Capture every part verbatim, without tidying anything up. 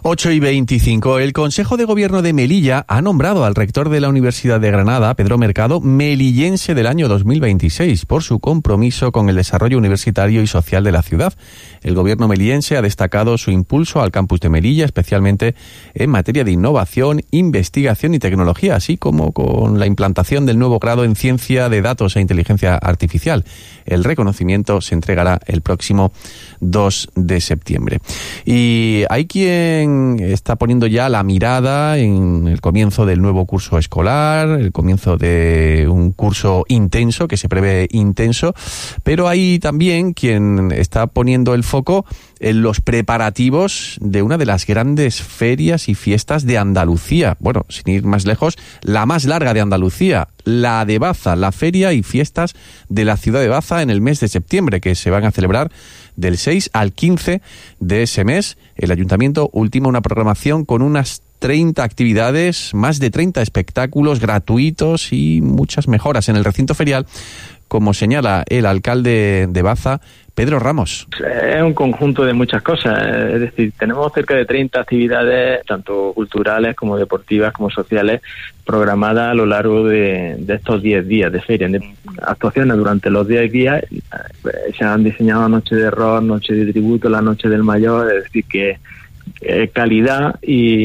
ocho y veinticinco. El Consejo de Gobierno de Melilla ha nombrado al rector de la Universidad de Granada, Pedro Mercado, melillense del año dos mil veintiséis, por su compromiso con el desarrollo universitario y social de la ciudad. El Gobierno melillense ha destacado su impulso al campus de Melilla, especialmente en materia de innovación, investigación y tecnología, así como con la implantación del nuevo grado en Ciencia de Datos e Inteligencia Artificial. El reconocimiento se entregará el próximo dos de septiembre. Y hay quien está poniendo ya la mirada en el comienzo del nuevo curso escolar, el comienzo de un curso intenso, que se prevé intenso, pero hay también quien está poniendo el foco en los preparativos de una de las grandes ferias y fiestas de Andalucía. Bueno, sin ir más lejos, la más larga de Andalucía, la de Baza, la feria y fiestas de la ciudad de Baza en el mes de septiembre, que se van a celebrar del seis al quince de ese mes. El Ayuntamiento ultima una programación con unas treinta actividades, más de treinta espectáculos gratuitos y muchas mejoras en el recinto ferial, como señala el alcalde de Baza, Pedro Ramos. Es un conjunto de muchas cosas, es decir, tenemos cerca de treinta actividades, tanto culturales como deportivas como sociales, programadas a lo largo de, de estos diez días de feria. De actuaciones durante los diez días, se han diseñado noche de rock, noche de tributo, la noche del mayor, es decir, que eh, calidad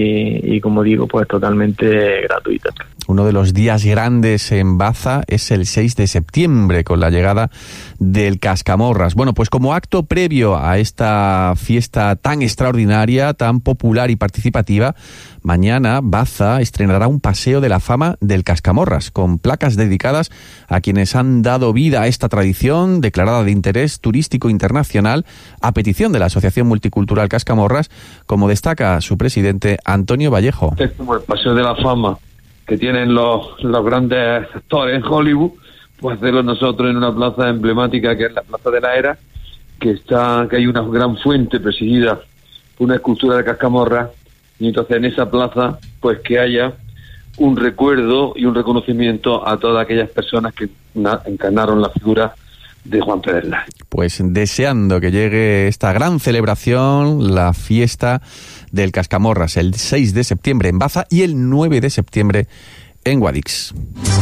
y, y, como digo, pues totalmente gratuita. Uno de los días grandes en Baza es el seis de septiembre, con la llegada del Cascamorras. Bueno, pues como acto previo a esta fiesta tan extraordinaria, tan popular y participativa, mañana Baza estrenará un paseo de la fama del Cascamorras, con placas dedicadas a quienes han dado vida a esta tradición declarada de interés turístico internacional a petición de la Asociación Multicultural Cascamorras, como destaca su presidente Antonio Vallejo. Es como el paseo de la fama que tienen los, los grandes actores en Hollywood, pues hacerlo nosotros en una plaza emblemática que es la Plaza de la Era, que está que hay una gran fuente presidida por una escultura de Cascamorras, y entonces en esa plaza pues que haya un recuerdo y un reconocimiento a todas aquellas personas que na- encarnaron la figura de Juan Pedernal. Pues deseando que llegue esta gran celebración, la fiesta del Cascamorras, el seis de septiembre en Baza y el nueve de septiembre en Guadix.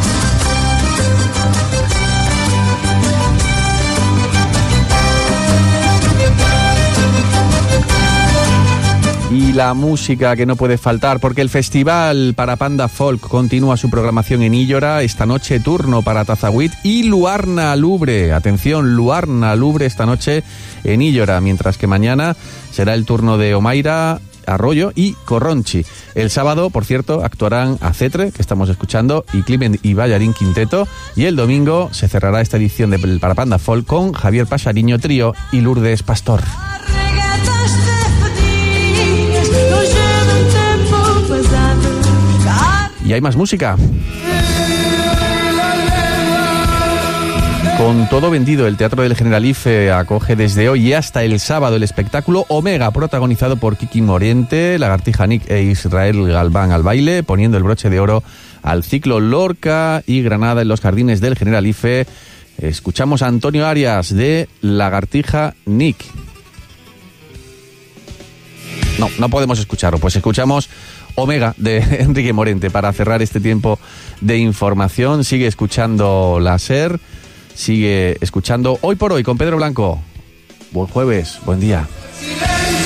Y la música que no puede faltar, porque el Festival Parapanda Folk continúa su programación en Illora. Esta noche turno para Tazahuit y Luarna Lubre. Atención, Luarna Lubre esta noche en Illora, mientras que mañana será el turno de Omaira, Arroyo y Corronchi. El sábado, por cierto, actuarán Acetre, que estamos escuchando, y Climent y Ballarín Quinteto, y el domingo se cerrará esta edición del Parapanda Folk con Javier Pasariño Trío y Lourdes Pastor. Y hay más música. Con todo vendido, el Teatro del Generalife acoge desde hoy y hasta el sábado el espectáculo Omega, protagonizado por Kiki Morente, Lagartija Nick e Israel Galván al baile, poniendo el broche de oro al ciclo Lorca y Granada en los Jardines del Generalife. Escuchamos a Antonio Arias de Lagartija Nick. No, no podemos escucharlo, pues escuchamos Omega de Enrique Morente para cerrar este tiempo de información. Sigue escuchando la SER, sigue escuchando Hoy por Hoy con Pedro Blanco. Buen jueves, buen día.